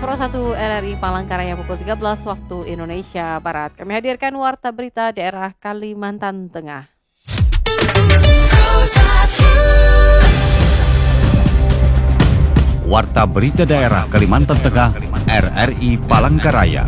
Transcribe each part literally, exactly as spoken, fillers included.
Pro satu R R I Palangkaraya pukul tiga belas waktu Indonesia Barat. Kami hadirkan Warta Berita Daerah Kalimantan Tengah. Warta Berita Daerah Kalimantan Tengah R R I Palangkaraya.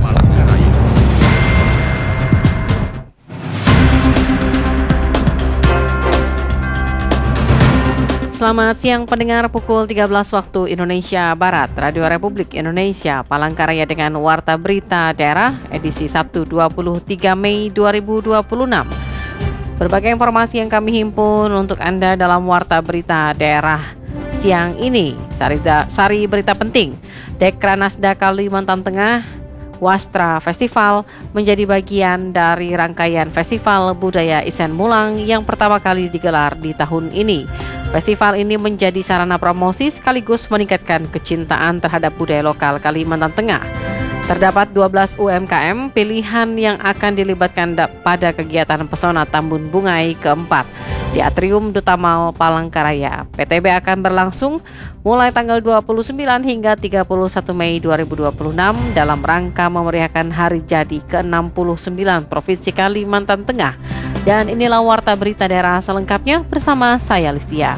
Selamat siang pendengar, pukul tiga belas waktu Indonesia Barat. Radio Republik Indonesia Palangkaraya dengan Warta Berita Daerah edisi Sabtu dua puluh tiga Mei dua ribu dua puluh enam. Berbagai informasi yang kami himpun untuk Anda dalam Warta Berita Daerah siang ini. Sari, sari berita penting. Dekranasda Kalimantan Tengah Wastra Festival menjadi bagian dari rangkaian Festival Budaya Isen Mulang yang pertama kali digelar di tahun ini. Festival ini menjadi sarana promosi sekaligus meningkatkan kecintaan terhadap budaya lokal Kalimantan Tengah. Terdapat dua belas U M K M pilihan yang akan dilibatkan pada kegiatan Pesona Tambun Bungai keempat di Atrium Duta Mall Palangkaraya. P T B akan berlangsung mulai tanggal dua puluh sembilan hingga tiga puluh satu Mei dua ribu dua puluh enam dalam rangka memeriahkan Hari Jadi ke enam puluh sembilan Provinsi Kalimantan Tengah. Dan inilah Warta Berita Daerah selengkapnya bersama saya Listia.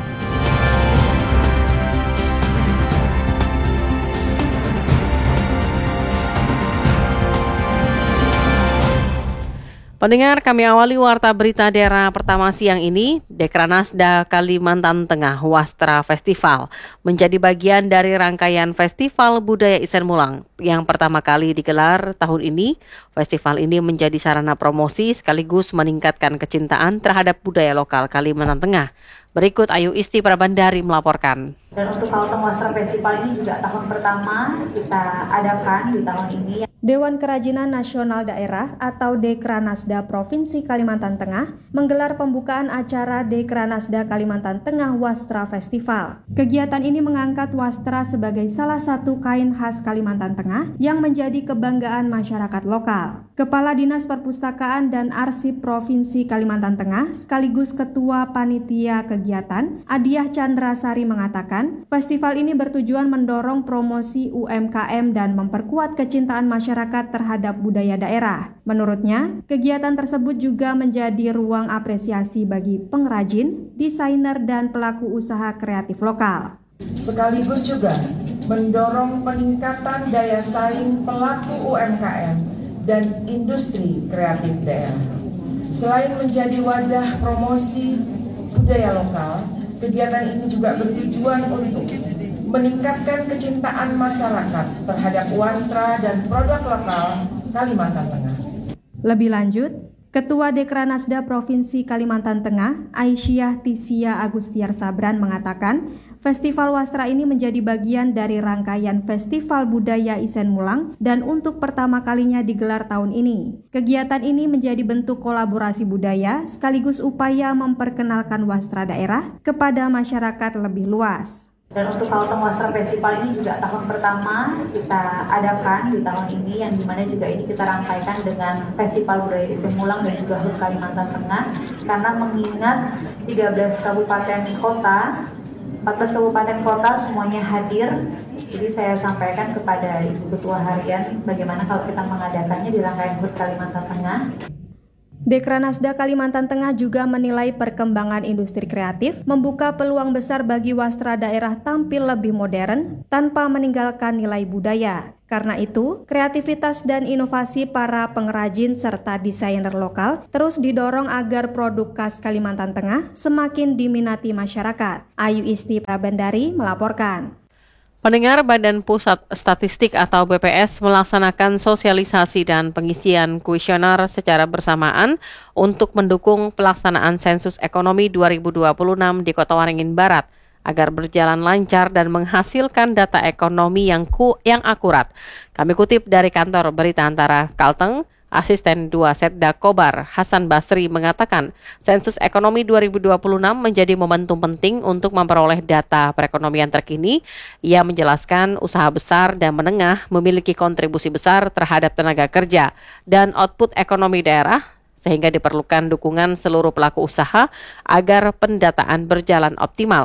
Pendengar, kami awali Warta Berita Daerah pertama siang ini. Dekranasda Kalimantan Tengah Wastra Festival menjadi bagian dari rangkaian Festival Budaya Isen Mulang yang pertama kali digelar tahun ini. Festival ini menjadi sarana promosi sekaligus meningkatkan kecintaan terhadap budaya lokal Kalimantan Tengah. Berikut Ayu Isti Prabandari melaporkan. Dan untuk Kalteng Wastra Festival ini juga tahun pertama kita adakan di tahun ini. Dewan Kerajinan Nasional Daerah atau Dekranasda Provinsi Kalimantan Tengah menggelar pembukaan acara Dekranasda Kalimantan Tengah Wastra Festival. Kegiatan ini mengangkat wastra sebagai salah satu kain khas Kalimantan Tengah yang menjadi kebanggaan masyarakat lokal. Kepala Dinas Perpustakaan dan Arsip Provinsi Kalimantan Tengah sekaligus Ketua Panitia Kegiatan Adiah Chandrasari mengatakan, festival ini bertujuan mendorong promosi U M K M dan memperkuat kecintaan masyarakat terhadap budaya daerah. Menurutnya, kegiatan tersebut juga menjadi ruang apresiasi bagi pengrajin, desainer, dan pelaku usaha kreatif lokal. Sekaligus juga mendorong peningkatan daya saing pelaku U M K M dan industri kreatif daerah. Selain menjadi wadah promosi budaya lokal, kegiatan ini juga bertujuan untuk meningkatkan kecintaan masyarakat terhadap wastra dan produk lokal Kalimantan Tengah. Lebih lanjut, Ketua Dekranasda Provinsi Kalimantan Tengah, Aisyah Tisia Agustiar Sabran mengatakan, Festival Wastra ini menjadi bagian dari rangkaian Festival Budaya Isen Mulang dan untuk pertama kalinya digelar tahun ini. Kegiatan ini menjadi bentuk kolaborasi budaya sekaligus upaya memperkenalkan wastra daerah kepada masyarakat lebih luas. Dan untuk Kalteng Wastra Festival ini juga tahun pertama kita adakan di tahun ini, yang dimana juga ini kita rangkaikan dengan Festival Budaya Isen Mulang dan juga H U T Kalimantan Tengah, karena mengingat tiga belas kabupaten kota, empat belas kabupaten kota semuanya hadir. Jadi saya sampaikan kepada Ibu Ketua Harian bagaimana kalau kita mengadakannya di rangkaian H U T Kalimantan Tengah. Dekranasda Kalimantan Tengah juga menilai perkembangan industri kreatif membuka peluang besar bagi wastra daerah tampil lebih modern tanpa meninggalkan nilai budaya. Karena itu, kreativitas dan inovasi para pengrajin serta desainer lokal terus didorong agar produk khas Kalimantan Tengah semakin diminati masyarakat. Ayu Isti Prabandari melaporkan. Pendengar, Badan Pusat Statistik atau B P S melaksanakan sosialisasi dan pengisian kuesioner secara bersamaan untuk mendukung pelaksanaan sensus ekonomi dua ribu dua puluh enam di Kota Waringin Barat agar berjalan lancar dan menghasilkan data ekonomi yang ku, yang akurat. Kami kutip dari kantor berita antara Kalteng, Asisten dua Setda Kobar, Hasan Basri mengatakan, sensus ekonomi dua ribu dua puluh enam menjadi momentum penting untuk memperoleh data perekonomian terkini. Ia menjelaskan usaha besar dan menengah memiliki kontribusi besar terhadap tenaga kerja dan output ekonomi daerah, sehingga diperlukan dukungan seluruh pelaku usaha agar pendataan berjalan optimal.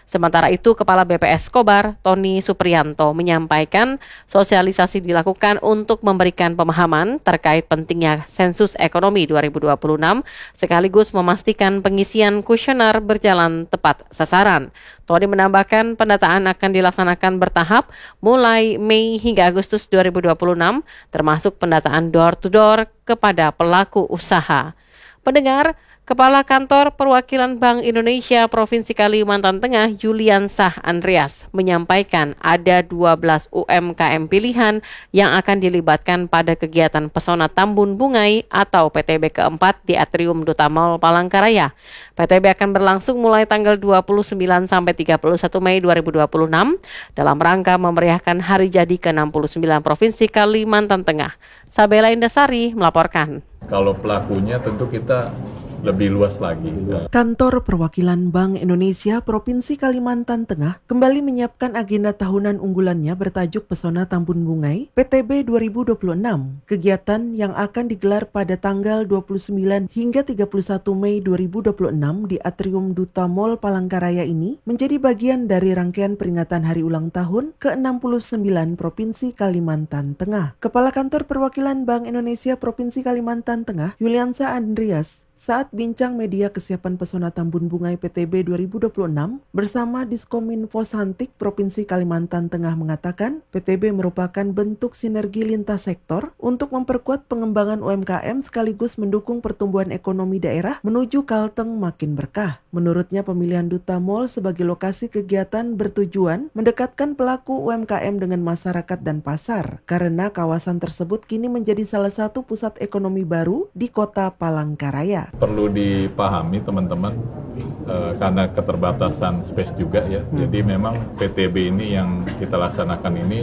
Sementara itu, Kepala B P S Kobar, Tony Supriyanto, menyampaikan sosialisasi dilakukan untuk memberikan pemahaman terkait pentingnya sensus ekonomi dua ribu dua puluh enam, sekaligus memastikan pengisian kuesioner berjalan tepat sasaran. Tony menambahkan pendataan akan dilaksanakan bertahap mulai Mei hingga Agustus dua ribu dua puluh enam, termasuk pendataan door-to-door kepada pelaku usaha. Pendengar, Kepala Kantor Perwakilan Bank Indonesia Provinsi Kalimantan Tengah, Yuliansah Andreas, menyampaikan ada dua belas U M K M pilihan yang akan dilibatkan pada kegiatan Pesona Tambun Bungai atau P T B keempat di Atrium Duta Mall Palangkaraya. P T B akan berlangsung mulai tanggal dua puluh sembilan sampai tiga puluh satu Mei dua ribu dua puluh enam dalam rangka memeriahkan Hari Jadi ke enam puluh sembilan Provinsi Kalimantan Tengah. Sabela Indasari melaporkan. Kalau pelakunya tentu kita lebih luas lagi. Kantor Perwakilan Bank Indonesia Provinsi Kalimantan Tengah kembali menyiapkan agenda tahunan unggulannya bertajuk Pesona Tambun Bungai P T B dua ribu dua puluh enam. Kegiatan yang akan digelar pada tanggal dua puluh sembilan hingga tiga puluh satu Mei dua ribu dua puluh enam di Atrium Duta Mall Palangkaraya ini menjadi bagian dari rangkaian peringatan hari ulang tahun ke enam puluh sembilan Provinsi Kalimantan Tengah. Kepala Kantor Perwakilan Bank Indonesia Provinsi Kalimantan Tengah, Yuliansah Andreas, saat bincang media kesiapan Pesona Tambun Bungai P T B dua ribu dua puluh enam bersama Diskominfo Santik Provinsi Kalimantan Tengah mengatakan P T B merupakan bentuk sinergi lintas sektor untuk memperkuat pengembangan U M K M sekaligus mendukung pertumbuhan ekonomi daerah menuju Kalteng makin berkah. Menurutnya pemilihan Duta Mall sebagai lokasi kegiatan bertujuan mendekatkan pelaku U M K M dengan masyarakat dan pasar karena kawasan tersebut kini menjadi salah satu pusat ekonomi baru di Kota Palangkaraya. Perlu dipahami teman-teman eh, karena keterbatasan space juga ya. Hmm. Jadi memang P T B ini yang kita laksanakan ini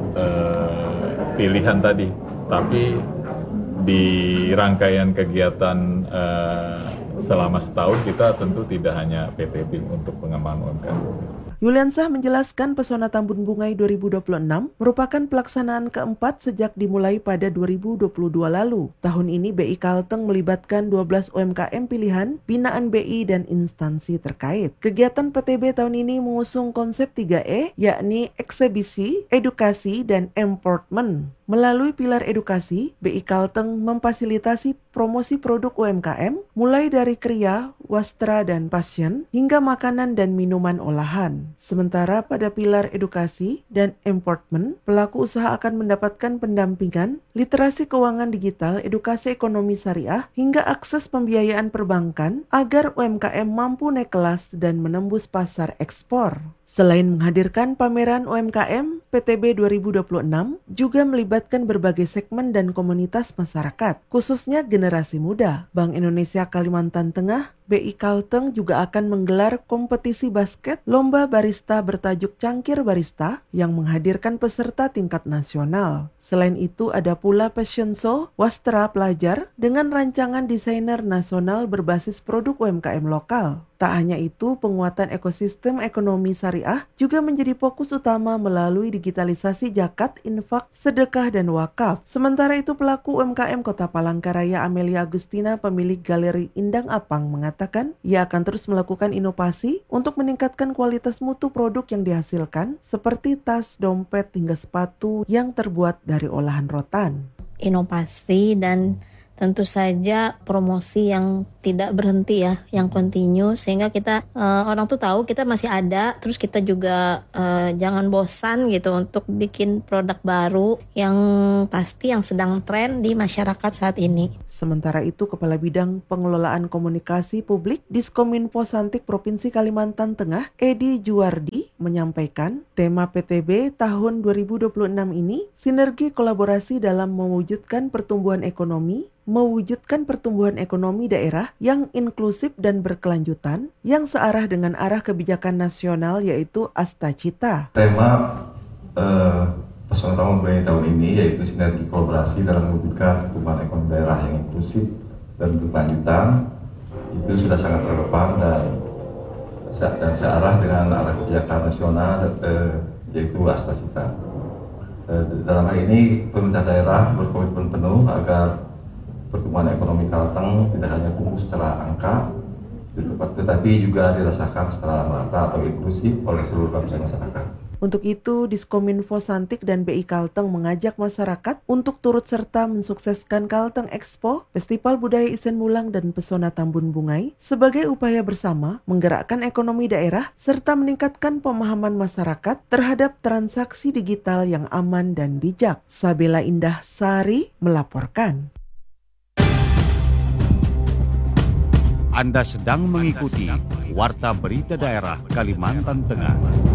eh, pilihan tadi. Tapi di rangkaian kegiatan eh, selama setahun kita tentu tidak hanya P T B untuk pengembangan U M K M. Yuliansah menjelaskan Pesona Tambun Bungai dua ribu dua puluh enam merupakan pelaksanaan keempat sejak dimulai pada dua ribu dua puluh dua lalu. Tahun ini B I Kalteng melibatkan dua belas U M K M pilihan, binaan B I dan instansi terkait. Kegiatan P T B tahun ini mengusung konsep tiga E, yakni eksebisi, edukasi, dan empowerment. Melalui pilar edukasi, B I Kalteng memfasilitasi promosi produk U M K M, mulai dari kriya, wastra, dan pasien, hingga makanan dan minuman olahan. Sementara pada pilar edukasi dan empowerment, pelaku usaha akan mendapatkan pendampingan, literasi keuangan digital, edukasi ekonomi syariah, hingga akses pembiayaan perbankan agar U M K M mampu naik kelas dan menembus pasar ekspor. Selain menghadirkan pameran U M K M, P T B dua ribu dua puluh enam juga melibatkan berbagai segmen dan komunitas masyarakat, khususnya generasi muda. Bank Indonesia Kalimantan Tengah, B I Kalteng juga akan menggelar kompetisi basket lomba barista bertajuk Cangkir Barista yang menghadirkan peserta tingkat nasional. Selain itu ada pula fashion show wastra pelajar dengan rancangan desainer nasional berbasis produk U M K M lokal. Tak hanya itu, penguatan ekosistem ekonomi syariah juga menjadi fokus utama melalui digitalisasi zakat, infak, sedekah, dan wakaf. Sementara itu, pelaku U M K M Kota Palangkaraya Amelia Agustina, pemilik Galeri Indang Apang, mengatakan ia akan terus melakukan inovasi untuk meningkatkan kualitas mutu produk yang dihasilkan, seperti tas, dompet, hingga sepatu yang terbuat dari olahan rotan. Inovasi dan tentu saja promosi yang tidak berhenti ya, yang continue, sehingga kita uh, orang tuh tahu kita masih ada, terus kita juga uh, jangan bosan gitu untuk bikin produk baru yang pasti yang sedang tren di masyarakat saat ini. Sementara itu, Kepala Bidang Pengelolaan Komunikasi Publik Diskominfo Santik Provinsi Kalimantan Tengah, Edi Juwardi, menyampaikan tema P T B tahun dua ribu dua puluh enam ini sinergi kolaborasi dalam mewujudkan pertumbuhan ekonomi, mewujudkan pertumbuhan ekonomi daerah yang inklusif dan berkelanjutan yang searah dengan arah kebijakan nasional, yaitu Astacita. Tema eh, Pesona Tambun Bungai tahun ini yaitu sinergi kolaborasi dalam mewujudkan pertumbuhan ekonomi daerah yang inklusif dan berkelanjutan. Itu sudah sangat relevan dan, dan searah dengan arah kebijakan nasional, eh, yaitu Astacita. Eh, dalam hal ini pemerintah daerah berkomitmen penuh agar pertumbuhan ekonomi Kalteng tidak hanya tumbuh secara angka, tetapi juga dirasakan secara merata atau inklusif oleh seluruh lapisan masyarakat. Untuk itu, Diskominfo Santik dan B I Kalteng mengajak masyarakat untuk turut serta mensukseskan Kalteng Expo, Festival Budaya Isen Mulang dan Pesona Tambun Bungai sebagai upaya bersama menggerakkan ekonomi daerah serta meningkatkan pemahaman masyarakat terhadap transaksi digital yang aman dan bijak. Sabila Indah Sari melaporkan. Anda sedang mengikuti Warta Berita Daerah Kalimantan Tengah.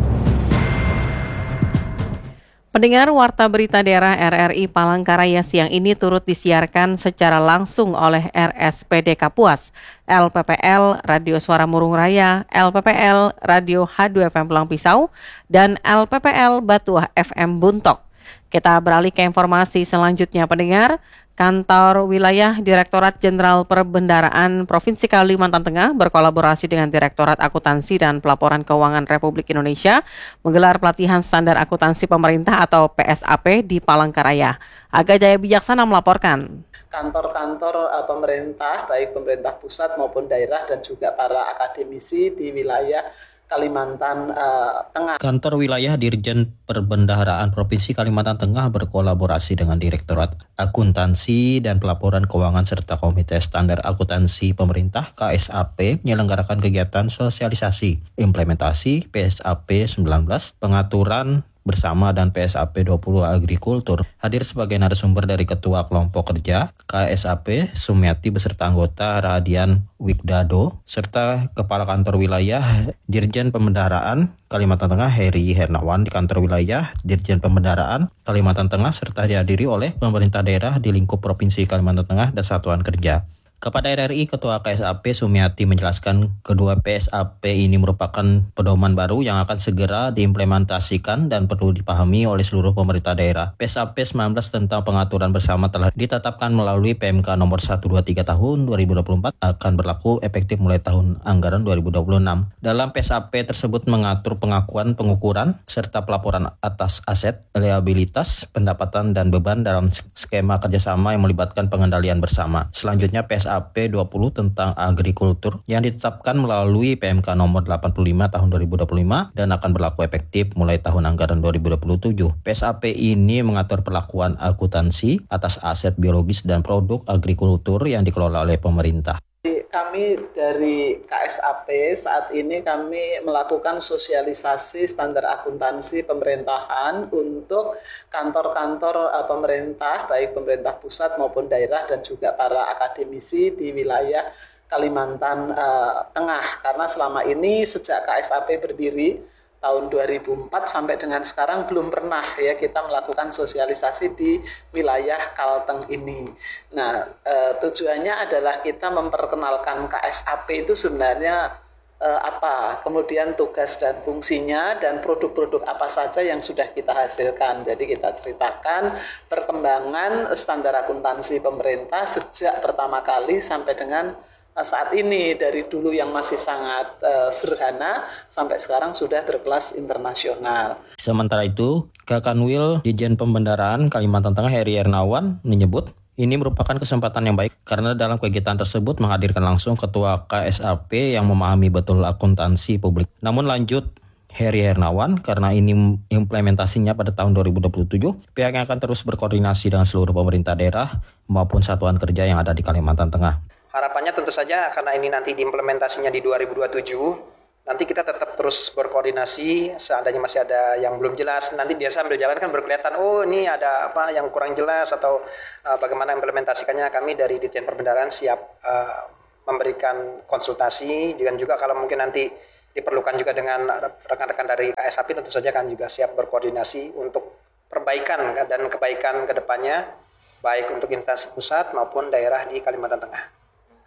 Pendengar, Warta Berita Daerah R R I Palangkaraya siang ini turut disiarkan secara langsung oleh R S P D Kapuas, L P P L Radio Suara Murung Raya, L P P L Radio H dua F M Pulang Pisau, dan L P P L Batuah F M Buntok. Kita beralih ke informasi selanjutnya, pendengar. Kantor Wilayah Direktorat Jenderal Perbendaharaan Provinsi Kalimantan Tengah berkolaborasi dengan Direktorat Akuntansi dan Pelaporan Keuangan Republik Indonesia menggelar pelatihan standar akuntansi pemerintah atau P S A P di Palangkaraya. Aga Jaya Bijaksana melaporkan. Kantor-kantor uh, pemerintah, baik pemerintah pusat maupun daerah dan juga para akademisi di wilayah Kalimantan uh, Tengah. Kantor Wilayah Dirjen Perbendaharaan Provinsi Kalimantan Tengah berkolaborasi dengan Direktorat Akuntansi dan Pelaporan Keuangan serta Komite Standar Akuntansi Pemerintah K S A P menyelenggarakan kegiatan sosialisasi implementasi P S A P sembilan belas, pengaturan bersama dan P S A P dua puluh Agrikultur. Hadir sebagai narasumber dari Ketua Kelompok Kerja K S A P Sumiati beserta anggota Radian Wigdado serta Kepala Kantor Wilayah Dirjen Pembendaharaan Kalimantan Tengah Heri Hernawan di Kantor Wilayah Dirjen Pembendaharaan Kalimantan Tengah serta dihadiri oleh pemerintah daerah di lingkup Provinsi Kalimantan Tengah dan Satuan Kerja. Kepada R R I, Ketua K S A P Sumiati menjelaskan kedua P S A P ini merupakan pedoman baru yang akan segera diimplementasikan dan perlu dipahami oleh seluruh pemerintah daerah. P S A P sembilan belas tentang pengaturan bersama telah ditetapkan melalui P M K nomor seratus dua puluh tiga tahun dua ribu dua puluh empat akan berlaku efektif mulai tahun anggaran dua ribu dua puluh enam. Dalam P S A P tersebut mengatur pengakuan, pengukuran, serta pelaporan atas aset, liabilitas, pendapatan, dan beban dalam skema kerjasama yang melibatkan pengendalian bersama. Selanjutnya P S A P dua puluh tentang agrikultur yang ditetapkan melalui P M K nomor delapan puluh lima tahun dua ribu dua puluh lima dan akan berlaku efektif mulai tahun anggaran dua ribu dua puluh tujuh. P S A P ini mengatur perlakuan akuntansi atas aset biologis dan produk agrikultur yang dikelola oleh pemerintah. Kami dari K S A P saat ini kami melakukan sosialisasi standar akuntansi pemerintahan untuk kantor-kantor uh, pemerintah, baik pemerintah pusat maupun daerah dan juga para akademisi di wilayah Kalimantan uh, Tengah. Karena selama ini sejak K S A P berdiri tahun dua ribu empat sampai dengan sekarang belum pernah ya kita melakukan sosialisasi di wilayah Kalteng ini. Nah, e, tujuannya adalah kita memperkenalkan K S A P itu sebenarnya e, apa, kemudian tugas dan fungsinya dan produk-produk apa saja yang sudah kita hasilkan. Jadi kita ceritakan perkembangan standar akuntansi pemerintah sejak pertama kali sampai dengan saat ini, dari dulu yang masih sangat uh, sederhana sampai sekarang sudah berkelas internasional. Sementara itu, Kakanwil Dirjen Pembendaharaan Kalimantan Tengah Heri Hernawan menyebut ini merupakan kesempatan yang baik karena dalam kegiatan tersebut menghadirkan langsung Ketua K S A P yang memahami betul akuntansi publik. Namun lanjut Heri Hernawan, karena ini implementasinya pada tahun dua ribu dua puluh tujuh, pihaknya akan terus berkoordinasi dengan seluruh pemerintah daerah maupun satuan kerja yang ada di Kalimantan Tengah. Harapannya tentu saja karena ini nanti diimplementasinya di dua ribu dua puluh tujuh, nanti kita tetap terus berkoordinasi, seandainya masih ada yang belum jelas, nanti biasa sambil jalan kan berkelihatan, oh ini ada apa yang kurang jelas atau uh, bagaimana implementasikannya. Kami dari Ditjen Perbendaharaan siap uh, memberikan konsultasi, dan juga kalau mungkin nanti diperlukan juga dengan rekan-rekan dari K S A P, tentu saja kami juga siap berkoordinasi untuk perbaikan dan kebaikan ke depannya, baik untuk instansi pusat maupun daerah di Kalimantan Tengah.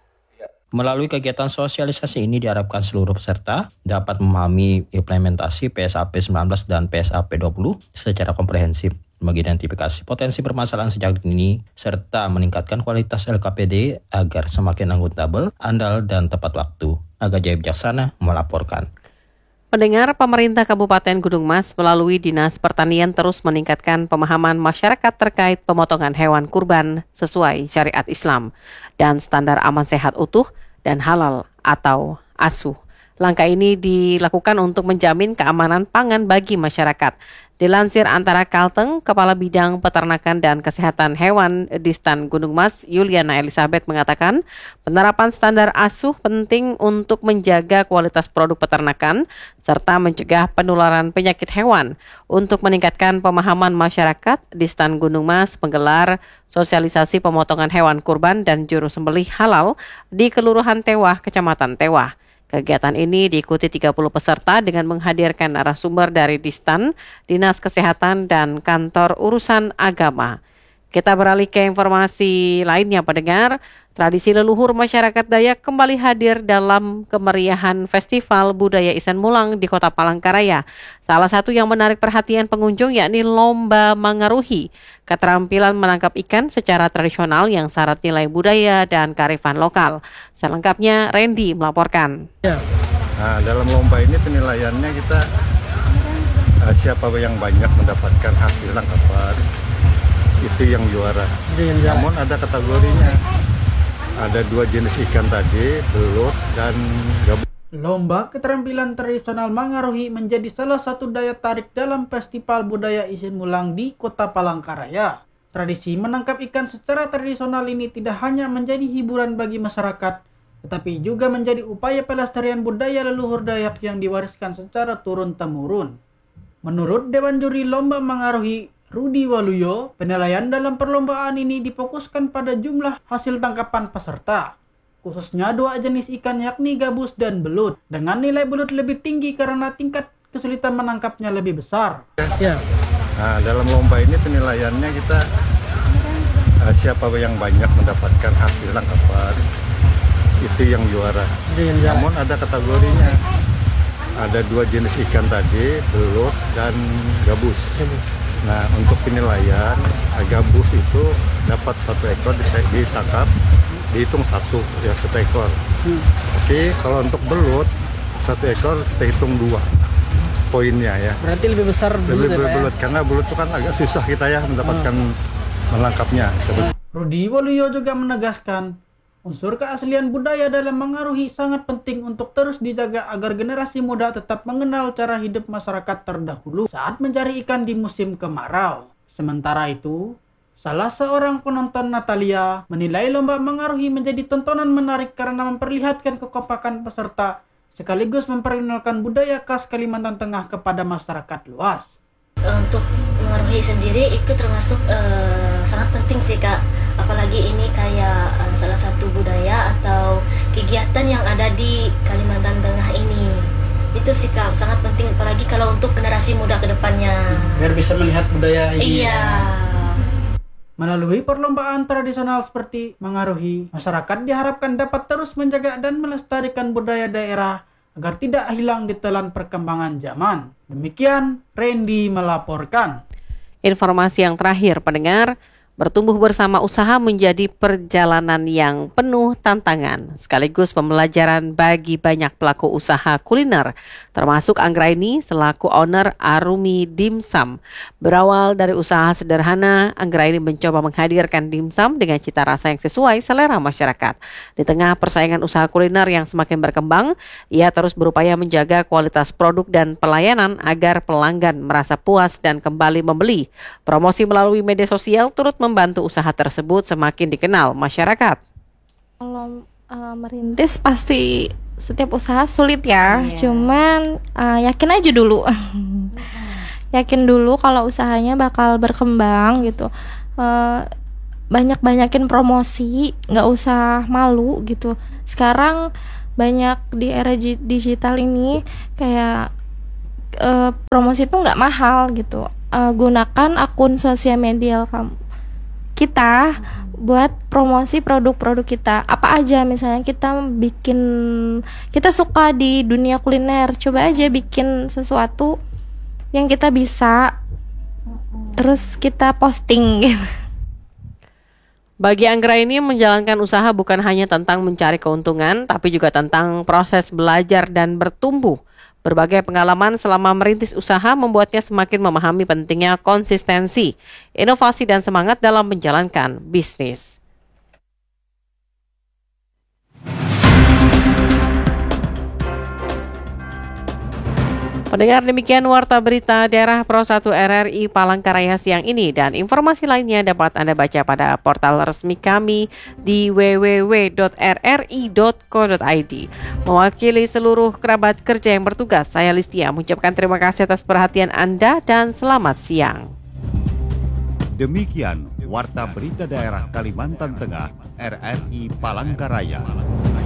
Melalui kegiatan sosialisasi ini diharapkan seluruh peserta dapat memahami implementasi P S A P sembilan belas dan P S A P dua puluh secara komprehensif, mengidentifikasi potensi permasalahan sejak dini, serta meningkatkan kualitas L K P D agar semakin akuntabel, andal, dan tepat waktu. Aga Jaya Bijaksana melaporkan. Pendengar, pemerintah Kabupaten Gunung Mas melalui Dinas Pertanian terus meningkatkan pemahaman masyarakat terkait pemotongan hewan kurban sesuai syariat Islam dan standar aman sehat utuh dan halal atau ASUH. Langkah ini dilakukan untuk menjamin keamanan pangan bagi masyarakat. Dilansir Antara Kalteng, Kepala Bidang Peternakan dan Kesehatan Hewan Distan Gunung Mas, Yuliana Elizabeth mengatakan, penerapan standar ASUH penting untuk menjaga kualitas produk peternakan serta mencegah penularan penyakit hewan. Untuk meningkatkan pemahaman masyarakat, Distan Gunung Mas menggelar sosialisasi pemotongan hewan kurban dan juru sembelih halal di Kelurahan Tewah, Kecamatan Tewah. Kegiatan ini diikuti tiga puluh peserta dengan menghadirkan narasumber dari Distan, Dinas Kesehatan, dan Kantor Urusan Agama. Kita beralih ke informasi lainnya, pendengar. Tradisi leluhur masyarakat Dayak kembali hadir dalam kemeriahan Festival Budaya Isan Mulang di Kota Palangkaraya. Salah satu yang menarik perhatian pengunjung yakni Lomba Mangaruhi, keterampilan menangkap ikan secara tradisional yang syarat nilai budaya dan kearifan lokal. Selengkapnya Randy melaporkan. Ya. Nah, dalam lomba ini penilaiannya kita uh, siapa yang banyak mendapatkan hasil tangkapan itu yang juara. Namun ada kategorinya. Ada dua jenis ikan tadi, belut dan gabus. Lomba keterampilan tradisional Mangaruhi menjadi salah satu daya tarik dalam Festival Budaya Isin Mulang di Kota Palangkaraya. Tradisi menangkap ikan secara tradisional ini tidak hanya menjadi hiburan bagi masyarakat, tetapi juga menjadi upaya pelestarian budaya leluhur Dayak yang diwariskan secara turun-temurun. Menurut Dewan Juri Lomba Mangaruhi, Rudi Waluyo, penilaian dalam perlombaan ini difokuskan pada jumlah hasil tangkapan peserta, khususnya dua jenis ikan yakni gabus dan belut, dengan nilai belut lebih tinggi karena tingkat kesulitan menangkapnya lebih besar. Ya. Nah, dalam lomba ini penilaiannya kita uh, siapa yang banyak mendapatkan hasil tangkapan itu yang juara. Namun ada kategorinya. Ada dua jenis ikan tadi, belut dan gabus. Nah, untuk penilaian, gabus itu dapat satu ekor ditangkap, dihitung satu, ya satu ekor. Hmm. Tapi kalau untuk belut, satu ekor kita hitung dua poinnya ya. Berarti lebih besar belut, lebih ya, belut, ya? Karena belut itu kan agak susah kita ya mendapatkan hmm. menangkapnya. Rudi Waluyo juga menegaskan, unsur keaslian budaya dalam Mangaruhi sangat penting untuk terus dijaga agar generasi muda tetap mengenal cara hidup masyarakat terdahulu saat mencari ikan di musim kemarau. Sementara itu, salah seorang penonton Natalia menilai lomba Mangaruhi menjadi tontonan menarik karena memperlihatkan kekompakan peserta sekaligus memperkenalkan budaya khas Kalimantan Tengah kepada masyarakat luas. Untuk Mangaruhi sendiri itu termasuk uh, sangat penting sih Kak, apalagi ini kayak uh, salah satu budaya atau kegiatan yang ada di Kalimantan Tengah ini. Itu sih Kak, sangat penting apalagi kalau untuk generasi muda ke depannya. Biar bisa melihat budaya ini. Iya. Melalui perlombaan tradisional seperti Mangaruhi, masyarakat diharapkan dapat terus menjaga dan melestarikan budaya daerah agar tidak hilang ditelan perkembangan zaman. Demikian, Randy melaporkan. Informasi yang terakhir, pendengar, bertumbuh bersama usaha menjadi perjalanan yang penuh tantangan, sekaligus pembelajaran bagi banyak pelaku usaha kuliner, termasuk Anggraini selaku owner Arumi Dimsum. Berawal dari usaha sederhana, Anggraini mencoba menghadirkan dimsum dengan cita rasa yang sesuai selera masyarakat. Di tengah persaingan usaha kuliner yang semakin berkembang, ia terus berupaya menjaga kualitas produk dan pelayanan agar pelanggan merasa puas dan kembali membeli. Promosi melalui media sosial turut membantu usaha tersebut semakin dikenal masyarakat. Kalau uh, merintis pasti setiap usaha sulit ya, yeah. Cuman uh, yakin aja dulu, yakin dulu kalau usahanya bakal berkembang gitu. Uh, banyak-banyakin promosi, nggak usah malu gitu. Sekarang banyak di era digital ini kayak uh, promosi itu nggak mahal gitu. Uh, gunakan akun sosial media kamu kita buat promosi produk-produk kita. Apa aja misalnya kita bikin, kita suka di dunia kuliner, coba aja bikin sesuatu yang kita bisa, terus kita posting gitu. Bagi Anggraini, menjalankan usaha bukan hanya tentang mencari keuntungan, tapi juga tentang proses belajar dan bertumbuh. Berbagai pengalaman selama merintis usaha membuatnya semakin memahami pentingnya konsistensi, inovasi, dan semangat dalam menjalankan bisnis. Pendengar, demikian Warta Berita Daerah Pro satu R R I Palangkaraya siang ini, dan informasi lainnya dapat Anda baca pada portal resmi kami di w w w dot r r i dot co dot i d. Mewakili seluruh kerabat kerja yang bertugas, saya Listia mengucapkan terima kasih atas perhatian Anda dan selamat siang. Demikian Warta Berita Daerah Kalimantan Tengah R R I Palangkaraya.